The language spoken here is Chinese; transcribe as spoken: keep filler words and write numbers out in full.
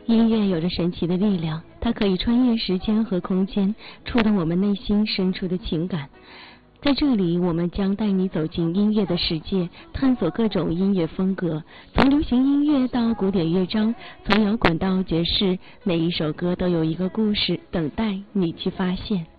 音乐有着神奇的力量，它可以穿越时间和空间，触动我们内心深处的情感。在这里，我们将带你走进音乐的世界，探索各种音乐风格，从流行音乐到古典乐章，从摇滚到爵士，每一首歌都有一个故事等待你去发现。